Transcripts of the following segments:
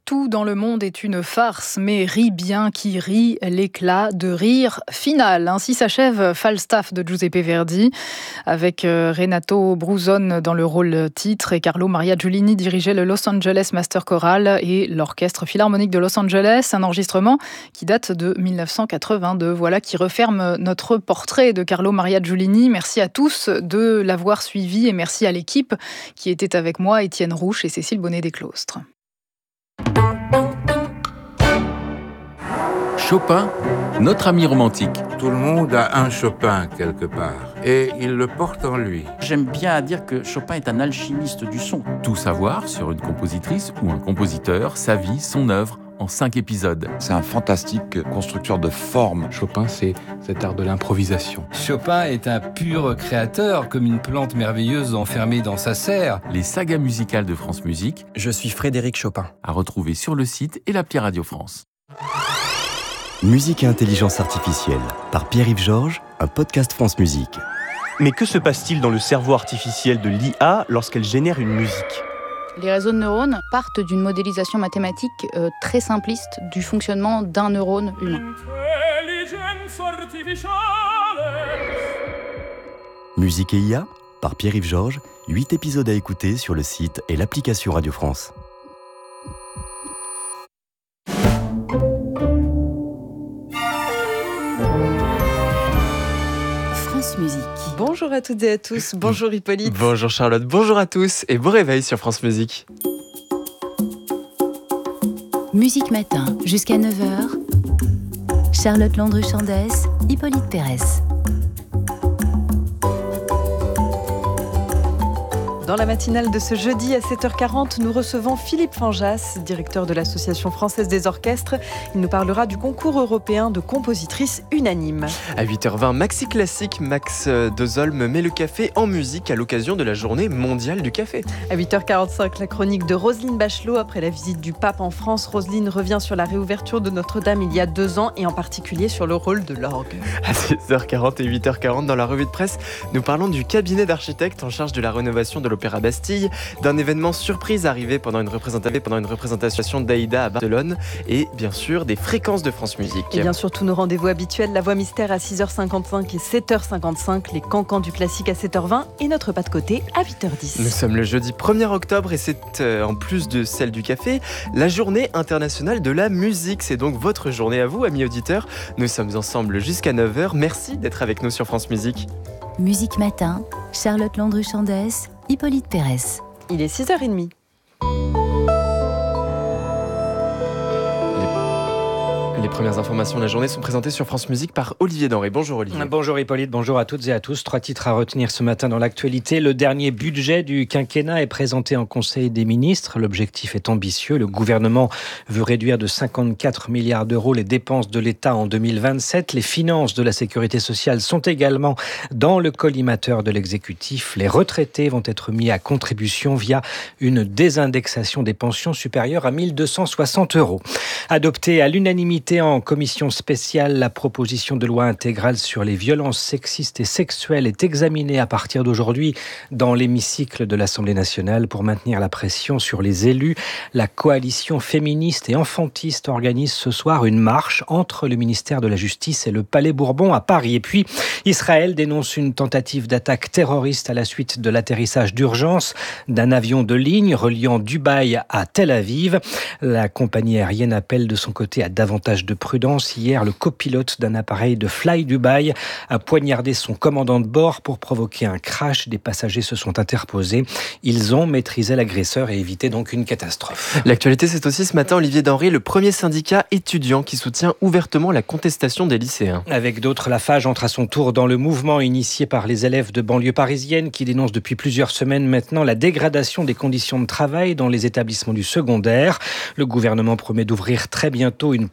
Tout dans le monde est une farce, mais rit bien qui rit, l'éclat de rire final. Ainsi s'achève Falstaff de Giuseppe Verdi, avec Renato Bruzon dans le rôle titre et Carlo Maria Giulini dirigeait le Los Angeles Master Choral et l'Orchestre Philharmonique de Los Angeles, un enregistrement qui date de 1982. Voilà qui referme notre portrait de Carlo Maria Giulini. Merci à tous de l'avoir suivi et merci à l'équipe qui était avec moi, Étienne Rouche et Cécile Bonnet-Desclostres. Chopin, notre ami romantique. Tout le monde a un Chopin quelque part, et il le porte en lui. J'aime bien dire que Chopin est un alchimiste du son. Tout savoir sur une compositrice ou un compositeur, sa vie, son œuvre, en 5 épisodes. C'est un fantastique constructeur de formes. Chopin, c'est cet art de l'improvisation. Chopin est un pur créateur, comme une plante merveilleuse enfermée dans sa serre. Les sagas musicales de France Musique. Je suis Frédéric Chopin. À retrouver sur le site et l'appli Radio France. Musique et intelligence artificielle, par Pierre-Yves Georges, un podcast France Musique. Mais que se passe-t-il dans le cerveau artificiel de l'IA lorsqu'elle génère une musique ? Les réseaux de neurones partent d'une modélisation mathématique très simpliste du fonctionnement d'un neurone humain. Musique et IA, par Pierre-Yves Georges, 8 épisodes à écouter sur le site et l'application Radio France. Musique. Bonjour à toutes et à tous, bonjour Hippolyte. Bonjour Charlotte, bonjour à tous et bon réveil sur France Musique. Musique Matin, jusqu'à 9h. Charlotte Landru-Chandès, Hippolyte Pérès. Dans la matinale de ce jeudi à 7h40, nous recevons Philippe Fanjas, directeur de l'Association française des orchestres. Il nous parlera du concours européen de compositrices unanimes. À 8h20, Maxi Classique, Max Dezolme met le café en musique à l'occasion de la journée mondiale du café. À 8h45, la chronique de Roselyne Bachelot. Après la visite du pape en France, Roselyne revient sur la réouverture de Notre-Dame il y a 2 ans et en particulier sur le rôle de l'orgue. À 6h40 et 8h40, dans la revue de presse, nous parlons du cabinet d'architectes en charge de la rénovation de l'Opéra Bastille, d'un événement surprise arrivé pendant une représentation d'Aïda à Barcelone et bien sûr des fréquences de France Musique. Et bien sûr tous nos rendez-vous habituels, la voix mystère à 6h55 et 7h55, les cancans du classique à 7h20 et notre pas de côté à 8h10. Nous sommes le jeudi 1er octobre et c'est en plus de celle du café, la journée internationale de la musique. C'est donc votre journée à vous, amis auditeurs. Nous sommes ensemble jusqu'à 9h. Merci d'être avec nous sur France Musique. Musique Matin, Charlotte Landru-Chandès, Hippolyte Pérès. Il est 6h30. Les premières informations de la journée sont présentées sur France Musique par Olivier Denré. Bonjour Olivier. Bonjour Hippolyte, bonjour à toutes et à tous. 3 titres à retenir ce matin dans l'actualité. Le dernier budget du quinquennat est présenté en Conseil des ministres. L'objectif est ambitieux. Le gouvernement veut réduire de 54 milliards d'euros les dépenses de l'État en 2027. Les finances de la sécurité sociale sont également dans le collimateur de l'exécutif. Les retraités vont être mis à contribution via une désindexation des pensions supérieure à 1 260 euros. Adoptée à l'unanimité en commission spéciale, la proposition de loi intégrale sur les violences sexistes et sexuelles est examinée à partir d'aujourd'hui dans l'hémicycle de l'Assemblée nationale pour maintenir la pression sur les élus. La coalition féministe et enfantiste organise ce soir une marche entre le ministère de la Justice et le Palais Bourbon à Paris. Et puis, Israël dénonce une tentative d'attaque terroriste à la suite de l'atterrissage d'urgence d'un avion de ligne reliant Dubaï à Tel Aviv. La compagnie aérienne appelle de son côté à davantage de prudence. Hier, le copilote d'un appareil de Fly Dubai a poignardé son commandant de bord pour provoquer un crash. Des passagers se sont interposés. Ils ont maîtrisé l'agresseur et évité donc une catastrophe. L'actualité, c'est aussi ce matin Olivier Denré, le premier syndicat étudiant qui soutient ouvertement la contestation des lycéens. Avec d'autres, la FAGE entre à son tour dans le mouvement initié par les élèves de banlieue parisienne qui dénoncent depuis plusieurs semaines maintenant la dégradation des conditions de travail dans les établissements du secondaire. Le gouvernement promet d'ouvrir très bientôt une plateforme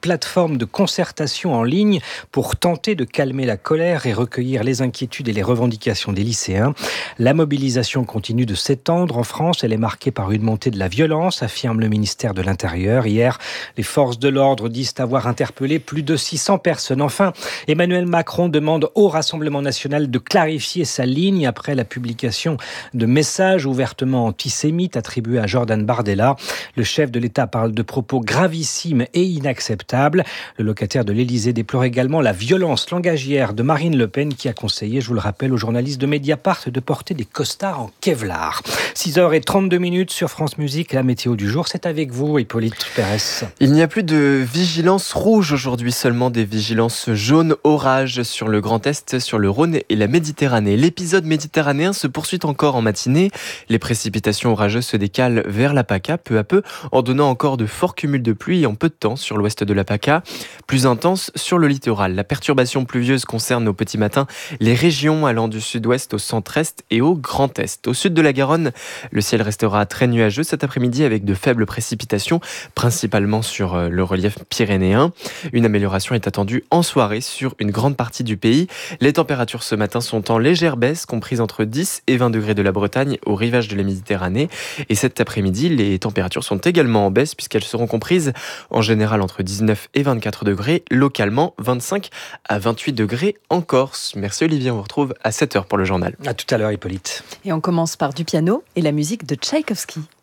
forme de concertation en ligne pour tenter de calmer la colère et recueillir les inquiétudes et les revendications des lycéens. La mobilisation continue de s'étendre en France. Elle est marquée par une montée de la violence, affirme le ministère de l'Intérieur. Hier, les forces de l'ordre disent avoir interpellé plus de 600 personnes. Enfin, Emmanuel Macron demande au Rassemblement national de clarifier sa ligne après la publication de messages ouvertement antisémites attribués à Jordan Bardella. Le chef de l'État parle de propos gravissimes et inacceptables. Le locataire de l'Élysée déplore également la violence langagière de Marine Le Pen qui a conseillé, je vous le rappelle, aux journalistes de Mediapart de porter des costards en Kevlar. 6h32 sur France Musique. La météo du jour, c'est avec vous, Hippolyte Pérez. Il n'y a plus de vigilance rouge aujourd'hui, seulement des vigilances jaunes orage sur le Grand Est, sur le Rhône et la Méditerranée. L'épisode méditerranéen se poursuit encore en matinée. Les précipitations orageuses se décalent vers la PACA peu à peu, en donnant encore de forts cumuls de pluie en peu de temps sur l'ouest de la PACA, plus intense sur le littoral. La perturbation pluvieuse concerne au petit matin les régions allant du sud-ouest au centre-est et au Grand Est. Au sud de la Garonne, le ciel restera très nuageux cet après-midi avec de faibles précipitations, principalement sur le relief pyrénéen. Une amélioration est attendue en soirée sur une grande partie du pays. Les températures ce matin sont en légère baisse, comprises entre 10 et 20 degrés de la Bretagne au rivage de la Méditerranée. Et cet après-midi, les températures sont également en baisse puisqu'elles seront comprises en général entre 19 et 24 degrés, localement 25 à 28 degrés en Corse. Merci Olivier, on vous retrouve à 7h pour le journal. À tout à l'heure Hippolyte. Et on commence par du piano et la musique de Tchaïkovski.